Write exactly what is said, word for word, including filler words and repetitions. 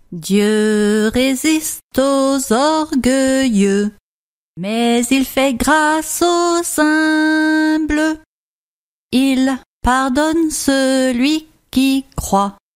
Dieu résiste aux orgueilleux, mais il fait grâce aux humbles. Il pardonne celui qui croit